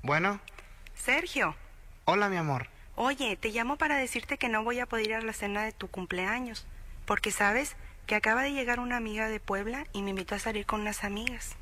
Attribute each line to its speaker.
Speaker 1: Bueno,
Speaker 2: Sergio,
Speaker 1: hola mi amor.
Speaker 2: oye, te llamo para decirte que no voy a poder ir a la cena de tu cumpleaños, porque sabes que acaba de llegar una amiga de Puebla y me invitó a salir con unas amigas.